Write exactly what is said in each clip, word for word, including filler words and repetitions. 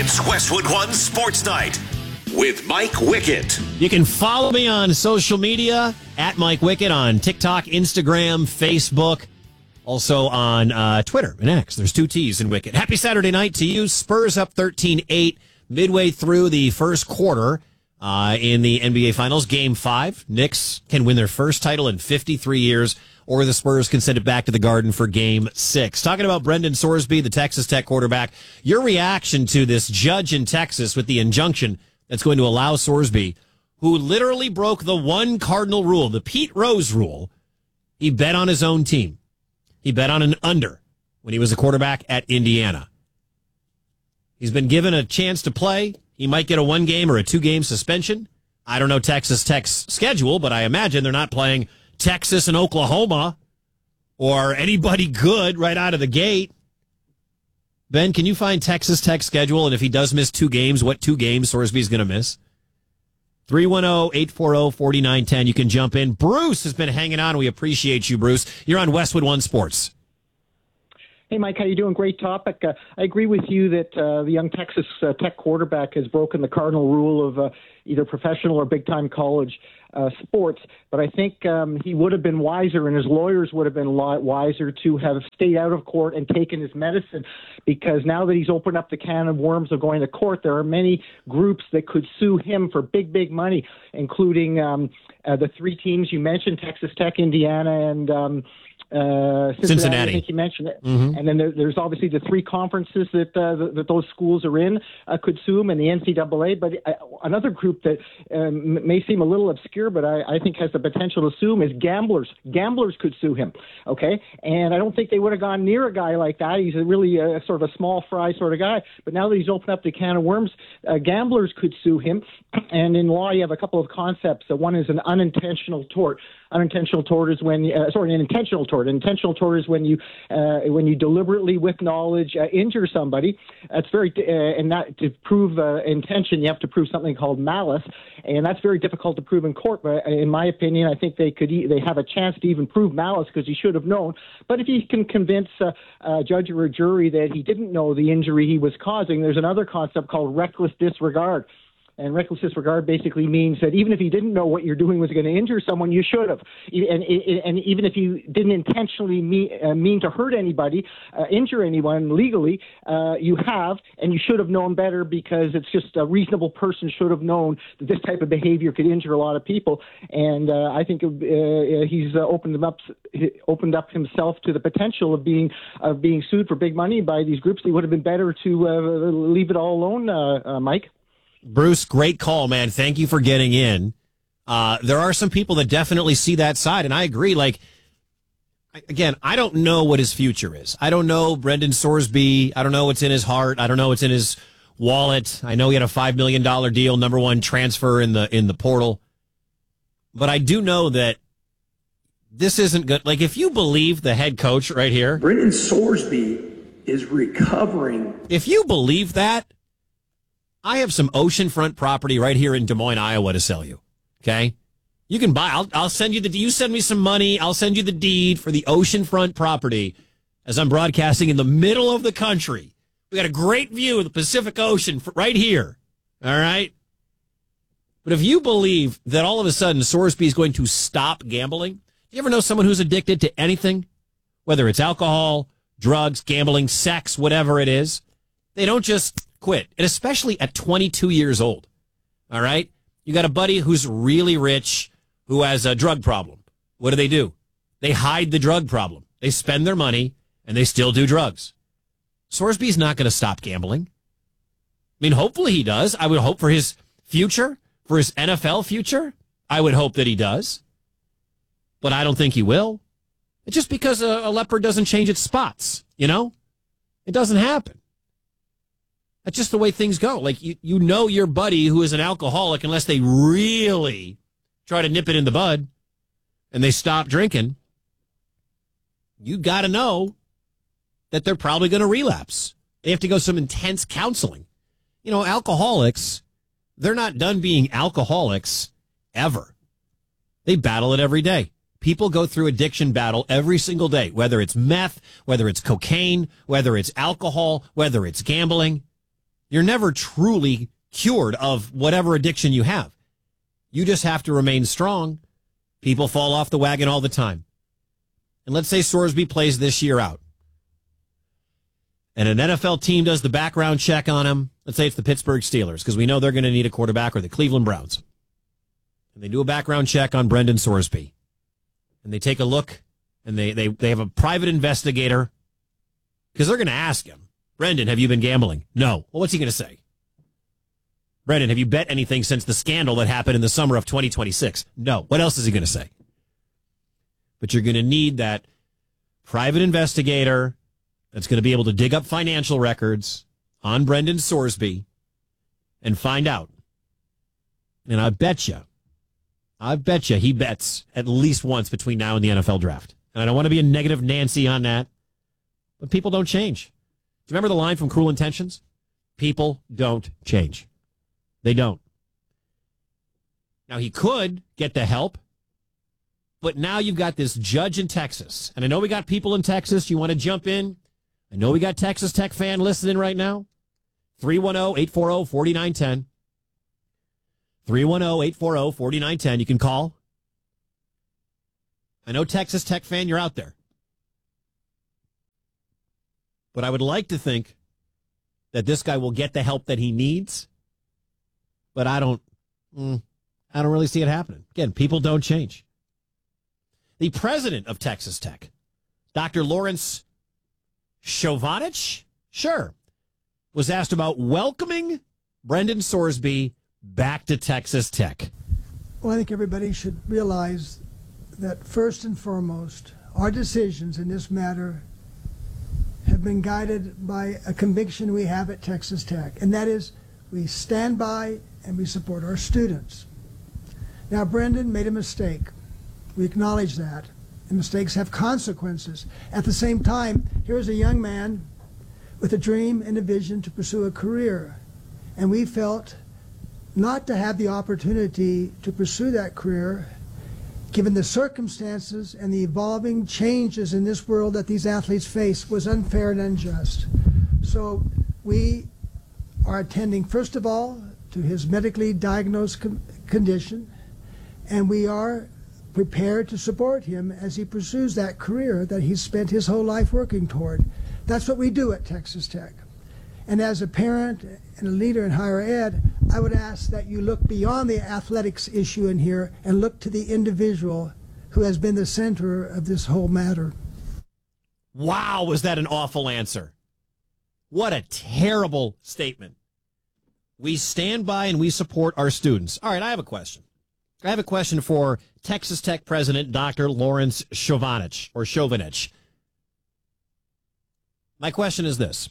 It's Westwood One Sports Night with Mike Wickett. You can follow me on social media at Mike Wickett on TikTok, Instagram, Facebook, also on uh, Twitter and X. There's two T's in Wickett. Happy Saturday night to you. Spurs up thirteen eight midway through the first quarter uh, in the N B A Finals. Game five. Knicks can win their first title in fifty-three years, or the Spurs can send it back to the Garden for game six. Talking about Brendan Sorsby, the Texas Tech quarterback, your reaction to this judge in Texas with the injunction that's going to allow Sorsby, who literally broke the one cardinal rule, the Pete Rose rule. He bet on his own team. He bet on an under when he was a quarterback at Indiana. He's been given a chance to play. He might get a one-game or a two-game suspension. I don't know Texas Tech's schedule, but I imagine they're not playing Texas and Oklahoma or anybody good right out of the gate. Ben, can you find Texas Tech's schedule? And if he does miss two games, what two games Sorsby's going to miss? three one zero, eight four zero, four nine one zero. You can jump in. Bruce has been hanging on. We appreciate you, Bruce. You're on Westwood One Sports. Hey, Mike, how you doing? Great topic. Uh, I agree with you that uh, the young Texas uh, Tech quarterback has broken the cardinal rule of uh, either professional or big-time college uh, sports. But I think um, he would have been wiser, and his lawyers would have been lot wiser to have stayed out of court and taken his medicine. Because now that he's opened up the can of worms of going to court, there are many groups that could sue him for big, big money, including um, uh, the three teams you mentioned, Texas Tech, Indiana, and um, Uh, Cincinnati, Cincinnati. I think you mentioned it. Mm-hmm. And then there, there's obviously the three conferences that uh, that, that those schools are in uh, could sue them, and the N C double A. But uh, another group that um, may seem a little obscure, but I, I think has the potential to sue him is gamblers. Gamblers could sue him, okay? And I don't think they would have gone near a guy like that. He's a really uh, sort of a small fry sort of guy. But now that he's opened up the can of worms, uh, gamblers could sue him. And in law, you have a couple of concepts. Uh, one is an unintentional tort. Unintentional tort is when, uh, sorry, an intentional tort. An intentional tort is when you, uh, when you deliberately, with knowledge, uh, injure somebody. That's very, uh, and that to prove uh, intention, you have to prove something called malice, and that's very difficult to prove in court. But in my opinion, I think they could, e- they have a chance to even prove malice because he should have known. But if he can convince uh, a judge or a jury that he didn't know the injury he was causing, there's another concept called reckless disregard. And reckless disregard basically means that even if you didn't know what you're doing was going to injure someone, you should have. And, and even if you didn't intentionally mean, uh, mean to hurt anybody, uh, injure anyone legally, uh, you have, and you should have known better because it's just a reasonable person should have known that this type of behavior could injure a lot of people. And uh, I think uh, he's uh, opened them up, opened up himself to the potential of being of being sued for big money by these groups. It would have been better to uh, leave it all alone, uh, uh, Mike. Bruce, great call, man. Thank you for getting in. Uh, there are some people that definitely see that side, and I agree. Like, again, I don't know what his future is. I don't know Brendan Sorsby. I don't know what's in his heart. I don't know what's in his wallet. I know he had a five million dollars deal, number one transfer in the in the portal. But I do know that this isn't good. Like, if you believe the head coach right here, Brendan Sorsby is recovering. If you believe that, I have some oceanfront property right here in Des Moines, Iowa to sell you. Okay? You can buy, I'll, I'll send you the, you send me some money, I'll send you the deed for the oceanfront property as I'm broadcasting in the middle of the country. We got a great view of the Pacific Ocean right here. All right? But if you believe that all of a sudden Sorsby is going to stop gambling, do you ever know someone who's addicted to anything? Whether it's alcohol, drugs, gambling, sex, whatever it is, they don't just quit, and especially at twenty-two years old. All right? You got a buddy who's really rich who has a drug problem. What do they do? They hide the drug problem. They spend their money, and they still do drugs. Sorsby's not going to stop gambling. I mean, hopefully he does. I would hope for his future, for his N F L future. I would hope that he does. But I don't think he will. It's just because a, a leopard doesn't change its spots, you know? It doesn't happen. That's just the way things go. Like, you, you know your buddy who is an alcoholic, unless they really try to nip it in the bud and they stop drinking, you got to know that they're probably going to relapse. They have to go some intense counseling. You know, alcoholics, they're not done being alcoholics ever. They battle it every day. People go through addiction battle every single day, whether it's meth, whether it's cocaine, whether it's alcohol, whether it's gambling. You're never truly cured of whatever addiction you have. You just have to remain strong. People fall off the wagon all the time. And let's say Sorsby plays this year out. And an N F L team does the background check on him. Let's say it's the Pittsburgh Steelers, because we know they're going to need a quarterback, or the Cleveland Browns. And they do a background check on Brendan Sorsby. And they take a look, and they, they, they have a private investigator, because they're going to ask him, Brendan, have you been gambling? No. Well, what's he going to say? Brendan, have you bet anything since the scandal that happened in the summer of twenty twenty-six? No. What else is he going to say? But you're going to need that private investigator that's going to be able to dig up financial records on Brendan Sorsby and find out. And I bet you, I bet you he bets at least once between now and the N F L draft. And I don't want to be a negative Nancy on that, but people don't change. Do you remember the line from Cruel Intentions? People don't change. They don't. Now, he could get the help, but now you've got this judge in Texas. And I know we got people in Texas. You want to jump in? I know we got Texas Tech fan listening right now. three one zero, eight four zero, four nine one zero. three one zero, eight four zero, four nine one zero. You can call. I know Texas Tech fan, you're out there. But I would like to think that this guy will get the help that he needs. But I don't, mm, I don't really see it happening. Again, people don't change. The president of Texas Tech, Doctor Lawrence Chovanich, sure, was asked about welcoming Brendan Sorsby back to Texas Tech. Well, I think everybody should realize that first and foremost, our decisions in this matter have been guided by a conviction we have at Texas Tech, and that is we stand by and we support our students. Now, Brendan made a mistake. We acknowledge that. And mistakes have consequences. At the same time, here's a young man with a dream and a vision to pursue a career. And we felt not to have the opportunity to pursue that career, given the circumstances and the evolving changes in this world that these athletes face, was unfair and unjust. So we are attending, first of all, to his medically diagnosed con- condition, and we are prepared to support him as he pursues that career that he's spent his whole life working toward. That's what we do at Texas Tech. And as a parent and a leader in higher ed, I would ask that you look beyond the athletics issue in here and look to the individual who has been the center of this whole matter. Wow, was that an awful answer? What a terrible statement. We stand by and we support our students. All right, I have a question. I have a question for Texas Tech President Doctor Lawrence Chovanich, or Chovanich. My question is this.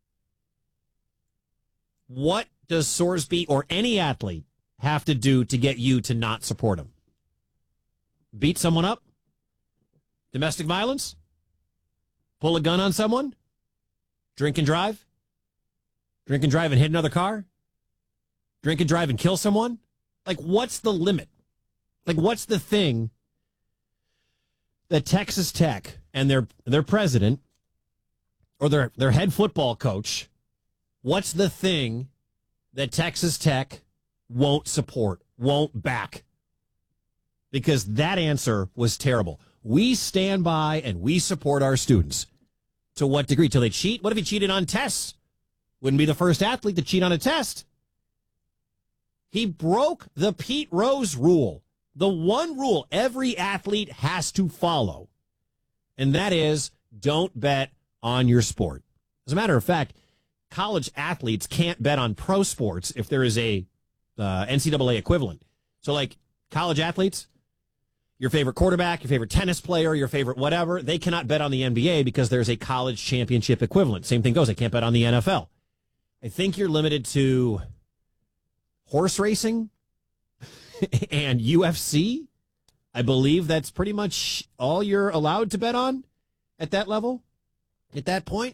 What does Sorsby or any athlete have to do to get you to not support him? Beat someone up? Domestic violence? Pull a gun on someone? Drink and drive? Drink and drive and hit another car? Drink and drive and kill someone? Like, what's the limit? Like, what's the thing that Texas Tech and their their president or their, their head football coach, what's the thing that Texas Tech won't support, won't back? Because that answer was terrible. We stand by and we support our students. To what degree? Till they cheat? What if he cheated on tests? Wouldn't be the first athlete to cheat on a test. He broke the Pete Rose rule, the one rule every athlete has to follow, and that is don't bet on your sport. As a matter of fact, college athletes can't bet on pro sports if there is a uh, N C double A equivalent. So, like, college athletes, your favorite quarterback, your favorite tennis player, your favorite whatever, they cannot bet on the N B A because there's a college championship equivalent. Same thing goes. They can't bet on the N F L. I think you're limited to horse racing and U F C. I believe that's pretty much all you're allowed to bet on at that level, at that point.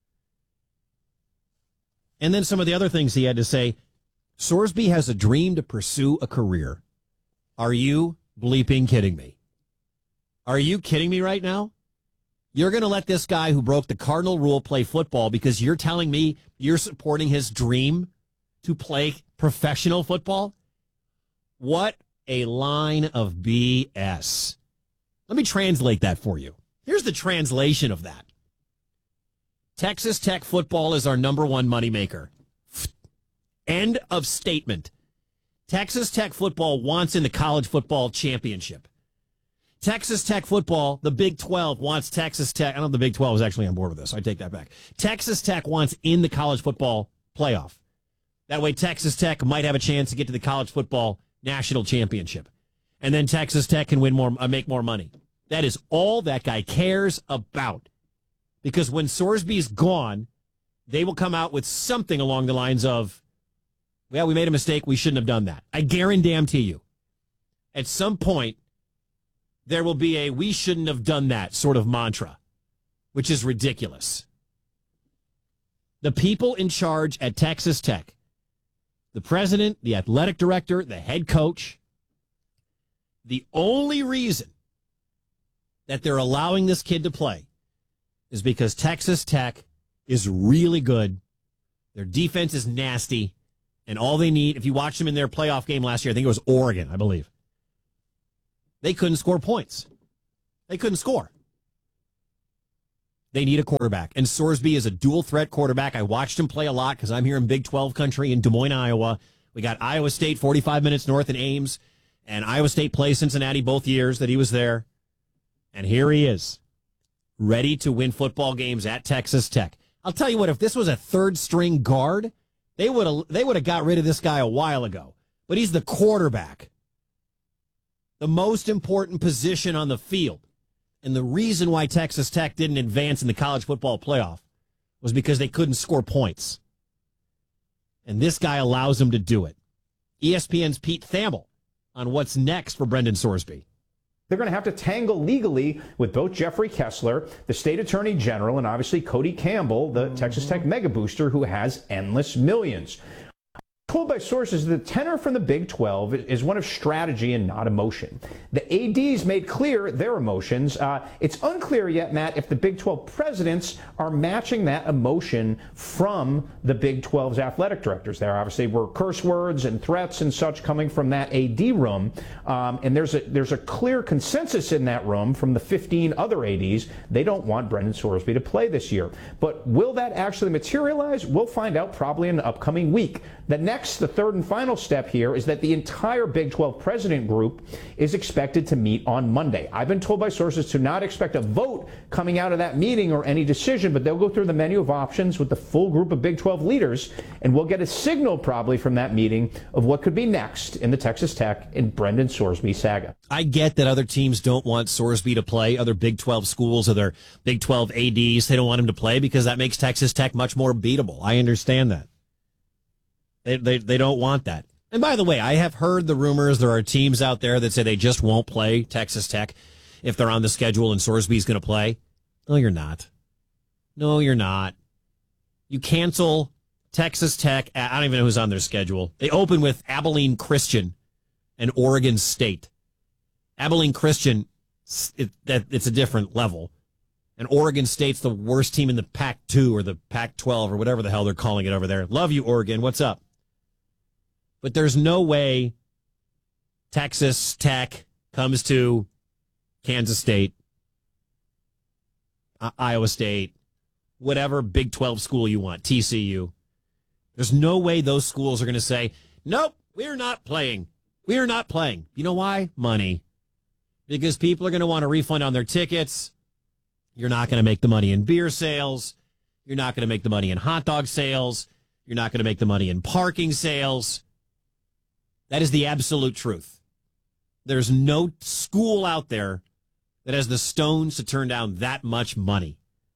And then some of the other things he had to say. Sorsby has a dream to pursue a career. Are you bleeping kidding me? Are you kidding me right now? You're going to let this guy who broke the cardinal rule play football because you're telling me you're supporting his dream to play professional football? What a line of B S. Let me translate that for you. Here's the translation of that. Texas Tech football is our number one moneymaker. End of statement. Texas Tech football wants in the college football championship. Texas Tech football, the Big twelve wants Texas Tech. I don't know if the Big twelve is actually on board with this. I take that back. Texas Tech wants in the college football playoff. That way Texas Tech might have a chance to get to the college football national championship. And then Texas Tech can win more, uh, make more money. That is all that guy cares about. Because when Sorsby's gone, they will come out with something along the lines of, well, we made a mistake. We shouldn't have done that. I guarantee you. At some point, there will be a we shouldn't have done that sort of mantra, which is ridiculous. The people in charge at Texas Tech, the president, the athletic director, the head coach, the only reason that they're allowing this kid to play is because Texas Tech is really good. Their defense is nasty, and all they need, if you watch them in their playoff game last year, I think it was Oregon, I believe. They couldn't score points. They couldn't score. They need a quarterback. And Sorsby is a dual-threat quarterback. I watched him play a lot because I'm here in Big twelve country in Des Moines, Iowa. We got Iowa State forty-five minutes north in Ames, and Iowa State plays Cincinnati both years that he was there. And here he is, ready to win football games at Texas Tech. I'll tell you what, if this was a third-string guard, they would have they would have got rid of this guy a while ago. But he's the quarterback. The most important position on the field. And the reason why Texas Tech didn't advance in the college football playoff was because they couldn't score points. And this guy allows them to do it. E S P N's Pete Thamel on what's next for Brendan Sorsby. They're going to have to tangle legally with both Jeffrey Kessler, the state attorney general, and obviously Cody Campbell, the mm-hmm. Texas Tech mega booster who has endless millions. Told by sources, the tenor from the Big twelve is one of strategy and not emotion. The A Ds made clear their emotions. Uh, it's unclear yet, Matt, if the Big twelve presidents are matching that emotion from the Big twelve's athletic directors. There obviously were curse words and threats and such coming from that A D room, um, and there's a there's a clear consensus in that room from the fifteen other A Ds. They don't want Brendan Sorsby to play this year. But will that actually materialize? We'll find out probably in the upcoming week. The next The third and final step here is that the entire Big twelve president group is expected to meet on Monday. I've been told by sources to not expect a vote coming out of that meeting or any decision, but they'll go through the menu of options with the full group of Big twelve leaders, and we'll get a signal probably from that meeting of what could be next in the Texas Tech and Brendan Sorsby saga. I get that other teams don't want Sorsby to play, other Big twelve schools, other Big twelve A Ds, they don't want him to play because that makes Texas Tech much more beatable. I understand that. They, they they don't want that. And by the way, I have heard the rumors there are teams out there that say they just won't play Texas Tech if they're on the schedule and Sorsby's going to play. No, you're not. No, you're not. You cancel Texas Tech. I don't even know who's on their schedule. They open with Abilene Christian and Oregon State. Abilene Christian, it, that it's a different level. And Oregon State's the worst team in the Pac two or the Pac twelve or whatever the hell they're calling it over there. Love you, Oregon. What's up? But there's no way Texas Tech comes to Kansas State, uh, Iowa State, whatever Big twelve school you want, T C U. There's no way those schools are going to say, nope, we're not playing. We're not playing. You know why? Money. Because people are going to want a refund on their tickets. You're not going to make the money in beer sales. You're not going to make the money in hot dog sales. You're not going to make the money in parking sales. That is the absolute truth. There's no school out there that has the stones to turn down that much money.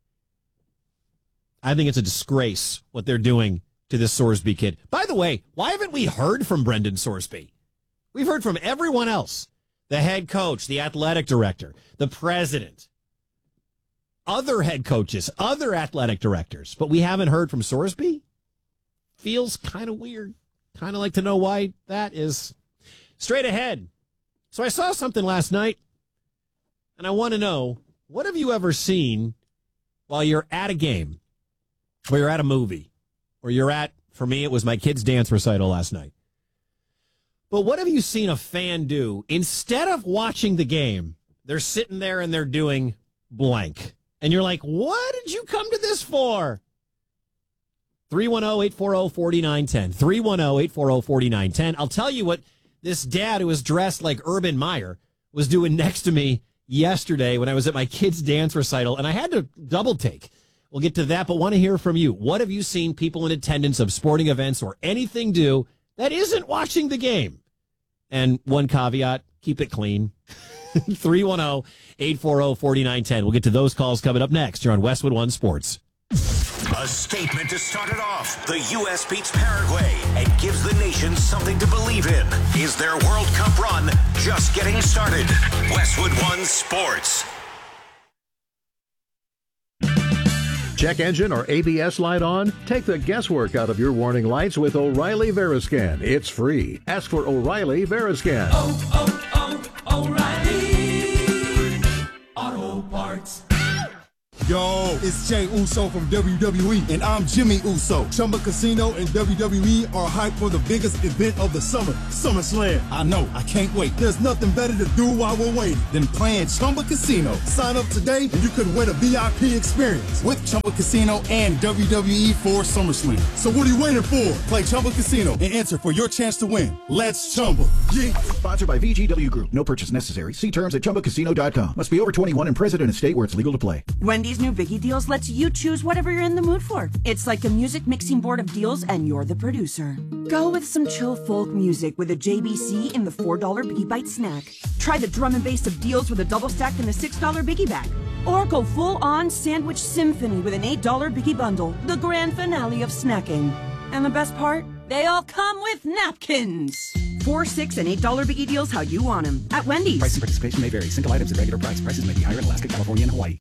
I think it's a disgrace what they're doing to this Sorsby kid. By the way, why haven't we heard from Brendan Sorsby? We've heard from everyone else. The head coach, the athletic director, the president, other head coaches, other athletic directors. But we haven't heard from Sorsby? Feels kind of weird. Kind of like to know why that is. Straight ahead. So I saw something last night, and I want to know what have you ever seen while you're at a game, or you're at a movie, or you're at, for me, it was my kid's dance recital last night. But what have you seen a fan do? Instead of watching the game, they're sitting there and they're doing blank. And you're like, what did you come to this for? three one zero, eight four zero, four nine one zero. three one zero, eight four zero, four nine one zero. I'll tell you what this dad who was dressed like Urban Meyer was doing next to me yesterday when I was at my kid's dance recital, and I had to double take. We'll get to that, but want to hear from you. What have you seen people in attendance of sporting events or anything do that isn't watching the game? And one caveat, keep it clean. three one zero, eight four zero, four nine one zero. We'll get to those calls coming up next. You're on Westwood One Sports. A statement to start it off. The U S beats Paraguay and gives the nation something to believe in. Is their World Cup run just getting started? Westwood One Sports. Check engine or A B S light on? Take the guesswork out of your warning lights with O'Reilly Veriscan. It's free. Ask for O'Reilly Veriscan. Oh, oh, oh, O'Reilly Auto Parts. Yo, it's Jay Uso from W W E, and I'm Jimmy Uso. Chumba Casino and W W E are hyped for the biggest event of the summer, SummerSlam. I know, I can't wait. There's nothing better to do while we're waiting than playing Chumba Casino. Sign up today, and you could win a V I P experience with Chumba Casino and W W E for SummerSlam. So what are you waiting for? Play Chumba Casino and enter for your chance to win. Let's Chumba. Yeah. Sponsored by V G W Group. No purchase necessary. See terms at chumba casino dot com. Must be over twenty-one and present in a state where it's legal to play. Wendy's new Biggie Deals lets you choose whatever you're in the mood for. It's like a music mixing board of deals, and you're the producer. Go with some chill folk music with a J B C in the four dollar Biggie Bite snack. Try the drum and bass of deals with a double stack in the six dollar Biggie bag. Or go full-on sandwich symphony with an eight dollar Biggie bundle, the grand finale of snacking. And the best part? They all come with napkins. Four, six, and eight dollar Biggie Deals how you want them at Wendy's. Price and participation may vary. Single items at regular price. Prices may be higher in Alaska, California, and Hawaii.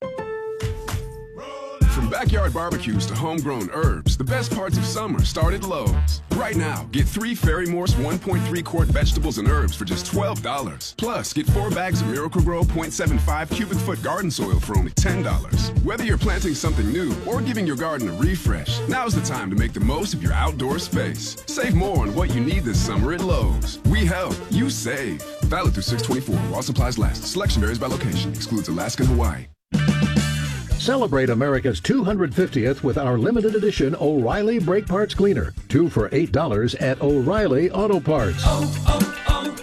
From backyard barbecues to homegrown herbs, the best parts of summer start at Lowe's. Right now, get three Fairy Morse one point three quart vegetables and herbs for just twelve dollars. Plus, get four bags of Miracle-Gro zero point seven five cubic foot garden soil for only ten dollars. Whether you're planting something new or giving your garden a refresh, now's the time to make the most of your outdoor space. Save more on what you need this summer at Lowe's. We help, you save. Valid through six twenty-four while supplies last. Selection varies by location. Excludes Alaska and Hawaii. Celebrate America's two hundred fiftieth with our limited edition O'Reilly Brake Parts Cleaner. Two for eight dollars at O'Reilly Auto Parts. Oh,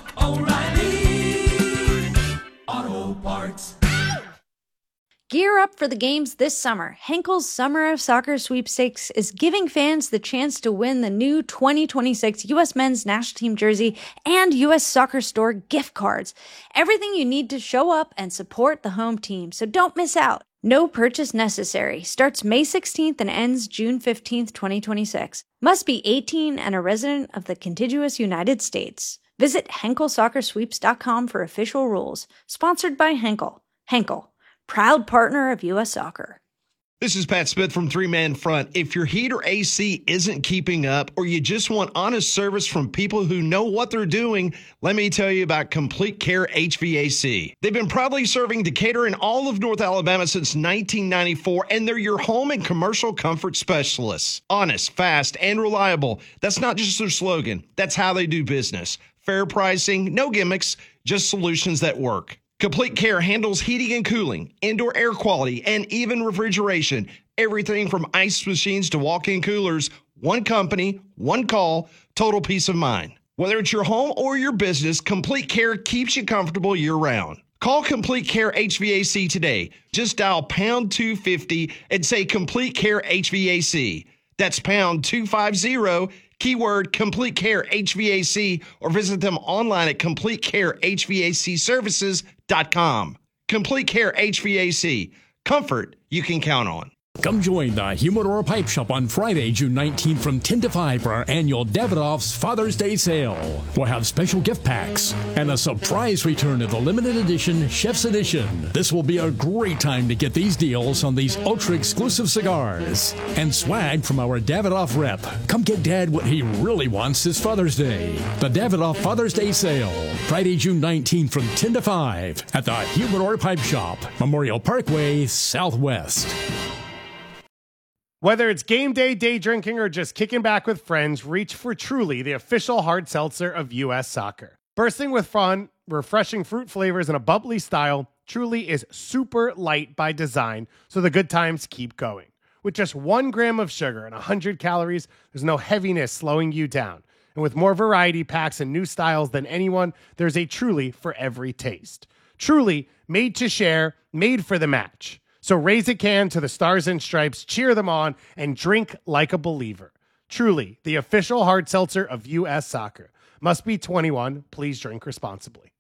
oh, oh, O'Reilly Auto Parts. Gear up for the games this summer. Henkel's Summer of Soccer Sweepstakes is giving fans the chance to win the new twenty twenty-six U S Men's National Team jersey and U S Soccer Store gift cards. Everything you need to show up and support the home team, so don't miss out. No purchase necessary. Starts May sixteenth and ends June fifteenth, twenty twenty-six. Must be eighteen and a resident of the contiguous United States. Visit Henkel Soccer Sweeps dot com for official rules. Sponsored by Henkel. Henkel, proud partner of U S Soccer. This is Pat Smith from Three Man Front. If your heat or A C isn't keeping up, or you just want honest service from people who know what they're doing, let me tell you about Complete Care H V A C. They've been proudly serving Decatur and all of North Alabama since nineteen ninety-four, and they're your home and commercial comfort specialists. Honest, fast, and reliable. That's not just their slogan. That's how they do business. Fair pricing, no gimmicks, just solutions that work. Complete Care handles heating and cooling, indoor air quality, and even refrigeration. Everything from ice machines to walk-in coolers. One company, one call, total peace of mind. Whether it's your home or your business, Complete Care keeps you comfortable year-round. Call Complete Care H V A C today. Just dial pound two fifty and say Complete Care H V A C. That's pound two fifty, keyword Complete Care H V A C, or visit them online at complete care h v a c services dot com. Complete Care H V A C. Comfort you can count on. Come join the Humidor Pipe Shop on Friday, June nineteenth from ten to five for our annual Davidoff's Father's Day sale. We'll have special gift packs and a surprise return of the limited edition Chef's Edition. This will be a great time to get these deals on these ultra-exclusive cigars. And swag from our Davidoff rep. Come get Dad what he really wants this Father's Day. The Davidoff Father's Day sale. Friday, June nineteenth from ten to five at the Humidor Pipe Shop, Memorial Parkway, Southwest. Whether it's game day, day drinking, or just kicking back with friends, reach for Truly, the official hard seltzer of U S Soccer. Bursting with fun, refreshing fruit flavors, and a bubbly style, Truly is super light by design, so the good times keep going. With just one gram of sugar and one hundred calories, there's no heaviness slowing you down. And with more variety packs and new styles than anyone, there's a Truly for every taste. Truly, made to share, made for the match. So raise a can to the Stars and Stripes, cheer them on, and drink like a believer. Truly, the official hard seltzer of U S Soccer. Must be twenty-one. Please drink responsibly.